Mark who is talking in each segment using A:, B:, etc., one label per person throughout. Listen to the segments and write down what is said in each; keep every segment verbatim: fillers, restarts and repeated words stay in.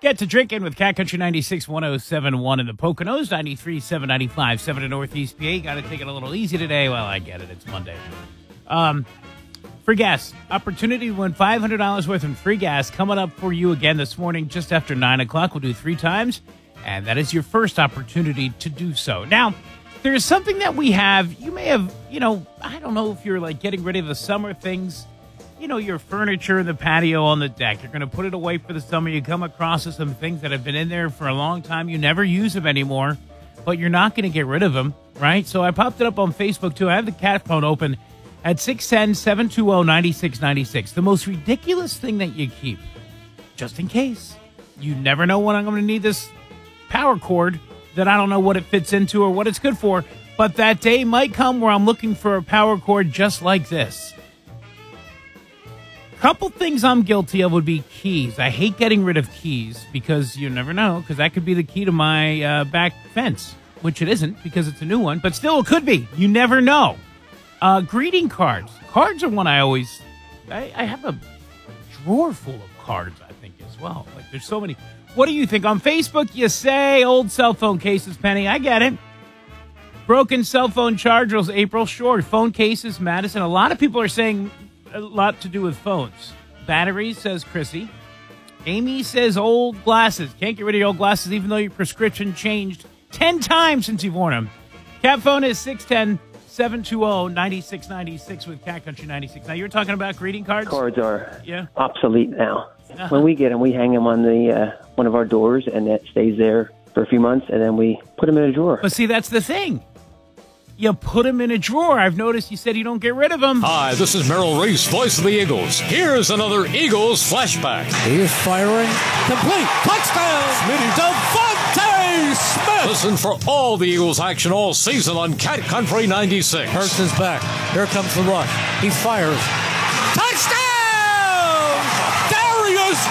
A: Get to drinking with Cat Country ninety-six point one oh seven point one in the Poconos, ninety-three point seven, ninety-five point seven in Northeast P A. Got to take it a little easy today. Well, I get it. It's Monday. Um, for gas, opportunity to win five hundred dollars worth of free gas coming up for you again this morning just after nine o'clock. We'll do three times, and that is your first opportunity to do so. Now, there's something that we have. You may have, you know, I don't know if you're like getting rid of the summer things. You know, your furniture in the patio on the deck. You're going to put it away for the summer. You come across some things that have been in there for a long time. You never use them anymore, but you're not going to get rid of them, right? So I popped it up on Facebook, too. I have the cat phone open at six one zero, seven two zero, nine six nine six. The most ridiculous thing that you keep, just in case. You never know when I'm going to need this power cord that I don't know what it fits into or what it's good for, but that day might come where I'm looking for a power cord just like this. Couple things I'm guilty of would be keys. I hate getting rid of keys because you never know, because that could be the key to my uh, back fence, which it isn't because it's a new one, but still it could be. You never know. Uh, greeting cards. Cards are one I always, I, I have a drawer full of cards, I think, as well. Like there's so many. What do you think? On Facebook, you say old cell phone cases, Penny. I get it. Broken cell phone chargers, April. Sure. Phone cases, Madison. A lot of people are saying a lot to do with phones. Batteries, says Chrissy. Amy says old glasses. Can't get rid of your old glasses even though your prescription changed ten times since you've worn them. Cat phone is six one zero, seven two zero, nine six nine six with Cat Country ninety-six. Now, you were talking about greeting cards?
B: Cards are
A: yeah.
B: obsolete now.
A: Uh-huh.
B: When we get them, we hang them on the uh, one of our doors, and that stays there for a few months, and then we put them in a drawer.
A: But see, that's the thing. You put them in a drawer. I've noticed you said you don't get rid of them.
C: Hi, this is Merrill Reese, voice of the Eagles. Here's another Eagles flashback.
D: He is firing. Complete. Touchdown. Devontae Smith.
C: Listen for all the Eagles action all season on Cat Country ninety-six.
D: Hurts his back. Here comes the rush. He fires. Touchdown! Darius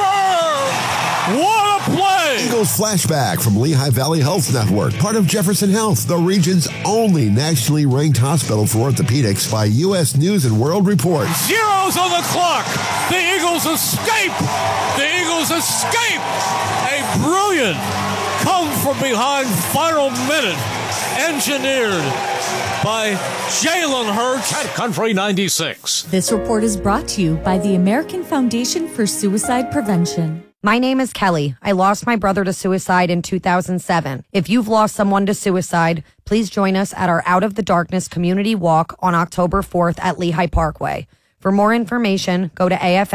D: Cooper! What a play!
E: Eagles flashback from Lehigh Valley Health Network, part of Jefferson Health, the region's only nationally ranked hospital for orthopedics by U S News and World Report.
D: Zeros on the clock. The Eagles escape. The Eagles escape. A brilliant come from behind final minute engineered by Jalen Hurts.
C: Cat Country ninety-six.
F: This report is brought to you by the American Foundation for Suicide Prevention.
G: My name is Kelly. I lost my brother to suicide in two thousand seven. If you've lost someone to suicide, please join us at our Out of the Darkness community walk on October fourth at Lehigh Parkway. For more information, go to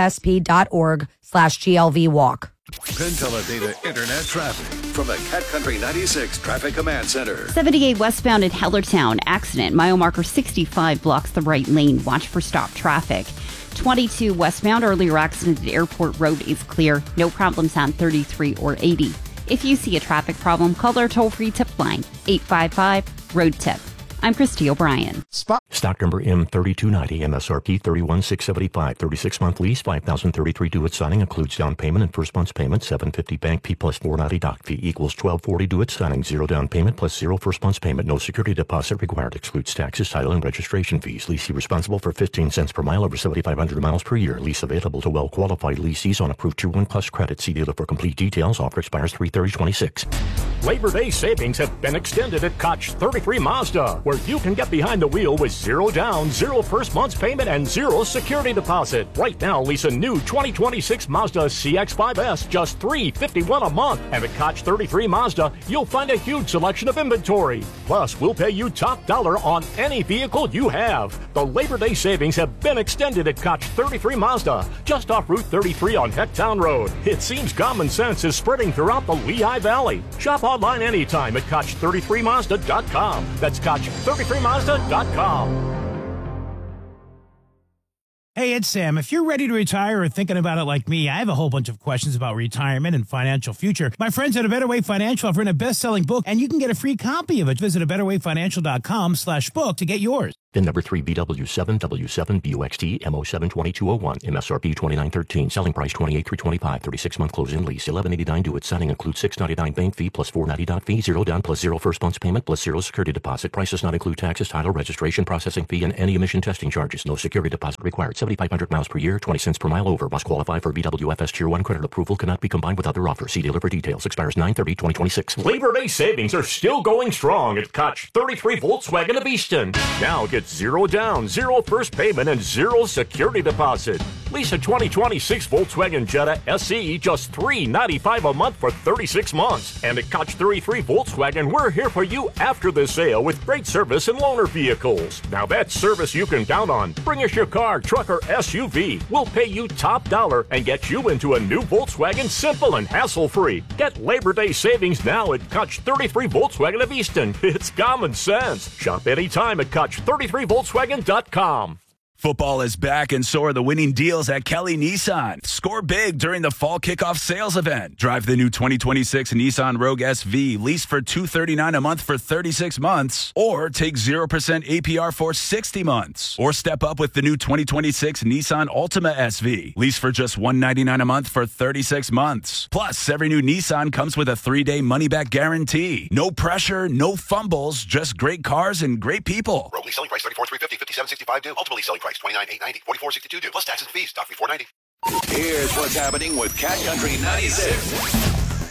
G: afsp.org slash GLV walk.
H: PenTeleData Internet traffic from the Cat Country ninety-six Traffic Command Center.
I: seventy-eight westbound at Hellertown. Accident. Mile marker sixty-five blocks the right lane. Watch for stop traffic. twenty-two westbound. Earlier accident at Airport Road is clear. No problems on thirty-three or eighty. If you see a traffic problem, call our toll-free tip line, eight five five, road tip. I'm Christy O'Brien.
J: Spot. Stock number M thirty-two ninety, M S R P thirty-one six seventy-five, thirty-six month lease, five thousand thirty-three due at signing, includes down payment and first month's payment, seven fifty bank P plus four ninety doc fee equals twelve forty due at signing, zero down payment plus zero first month's payment, no security deposit required, excludes taxes, title, and registration fees. Leasee responsible for fifteen cents per mile over seventy-five hundred miles per year. Lease available to well-qualified leasees on approved Tier one Plus credit. See dealer for complete details. Offer expires three thirty twenty-six.
K: Labor Day savings have been extended at Koch thirty-three Mazda, where you can get behind the wheel with zero down, zero first month's payment, and zero security deposit. Right now, lease a new twenty twenty-six Mazda C X five S just three hundred fifty-one dollars a month. And at Koch thirty-three Mazda, you'll find a huge selection of inventory. Plus, we'll pay you top dollar on any vehicle you have. The Labor Day savings have been extended at Koch thirty-three Mazda, just off Route thirty-three on Hecktown Road. It seems common sense is spreading throughout the Lehigh Valley. Shop online anytime at Koch thirty-three Mazda dot com. That's Koch thirty-three Mazda dot com.
A: Hey, it's Sam. If you're ready to retire or thinking about it like me, I have a whole bunch of questions about retirement and financial future. My friends at A Better Way Financial have written a best-selling book, and you can get a free copy of it. Visit a better way financial dot com slash book to get yours.
J: VIN number three B W seven W seven B U X T M O seven two two zero one. M S R P twenty-nine thirteen. Selling price twenty-eight three twenty-five. thirty-six month closing lease. eleven eighty-nine due at signing. Includes six ninety-nine bank fee plus four ninety doc fee. Zero down plus zero first month's payment plus zero security deposit. Price does not include taxes, title, registration, processing fee, and any emission testing charges. No security deposit required. seventy-five hundred miles per year. twenty cents per mile over. Must qualify for B W F S Tier one credit approval. Cannot be combined with other offers. See dealer for details. Expires nine thirty twenty twenty-six.
K: Labor Day savings are still going strong at Koch thirty-three Volkswagen of Easton. Now get zero down, zero first payment, and zero security deposit. Lease a twenty twenty-six Volkswagen Jetta S E just three hundred ninety-five dollars a month for thirty-six months. And at Koch thirty-three Volkswagen, we're here for you after the sale with great service and loaner vehicles. Now that's service you can count on. Bring us your car, truck, or S U V. We'll pay you top dollar and get you into a new Volkswagen simple and hassle-free. Get Labor Day savings now at Koch thirty-three Volkswagen of Easton. It's common sense. Shop anytime at Koch thirty-three Volkswagen dot com.
L: Football is back, and so are the winning deals at Kelly Nissan. Score big during the fall kickoff sales event. Drive the new twenty twenty-six Nissan Rogue S V, lease for two hundred thirty-nine dollars a month for thirty-six months, or take zero percent A P R for sixty months. Or step up with the new twenty twenty-six Nissan Altima S V, lease for just one hundred ninety-nine dollars a month for thirty-six months. Plus, every new Nissan comes with a three-day money-back guarantee. No pressure, no fumbles, just great cars and great people.
M: Rogue lease selling price thirty-four thousand three hundred fifty dollars, fifty-seven thousand sixty-five dollars due. Ultimately selling price twenty-nine thousand eight hundred ninety dollars, forty-four thousand sixty-two dollars due. Plus taxes and fees. Stock fee four hundred ninety dollars.
H: Here's what's happening with Cat Country ninety-six.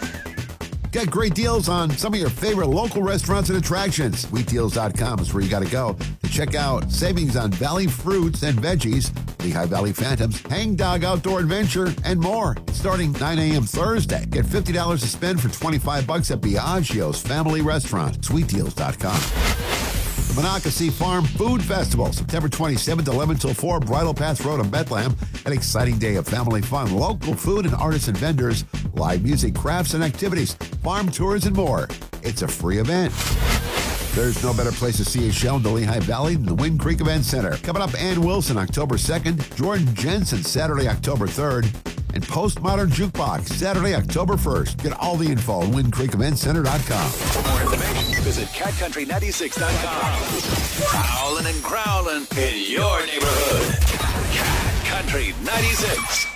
E: Get great deals on some of your favorite local restaurants and attractions. Sweet deals dot com is where you got to go to check out savings on Valley fruits and veggies, Lehigh Valley Phantoms, Hang Dog Outdoor Adventure, and more. Starting nine a.m. Thursday. Get fifty dollars to spend for twenty-five bucks at Biagio's Family Restaurant. Sweet deals dot com. The Monocacy Farm Food Festival, September twenty-seventh, eleven till four, Bridle Path Road in Bethlehem. An exciting day of family fun, local food and artists and vendors, live music, crafts and activities, farm tours, and more. It's a free event. There's no better place to see a show in the Lehigh Valley than the Wind Creek Event Center. Coming up, Ann Wilson, October second, Jordan Jensen, Saturday, October third, and Postmodern Jukebox, Saturday, October first. Get all the info on wind creek event center dot com.
H: For more information, visit cat country ninety-six dot com. Prowling and growling in your neighborhood. Cat Country ninety-six.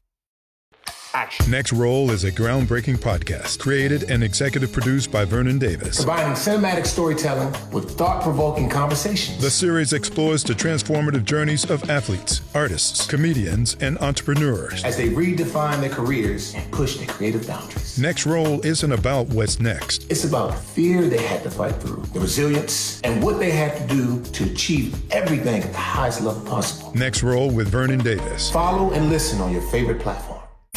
N: Action. Next Roll is a groundbreaking podcast created and executive produced by Vernon Davis.
O: Combining cinematic storytelling with thought-provoking conversations.
N: The series explores the transformative journeys of athletes, artists, comedians, and entrepreneurs
O: as they redefine their careers and push their creative boundaries.
N: Next Roll isn't about what's next.
O: It's about the fear they had to fight through, the resilience, and what they had to do to achieve everything at the highest level possible.
N: Next Roll with Vernon Davis.
O: Follow and listen on your favorite platform.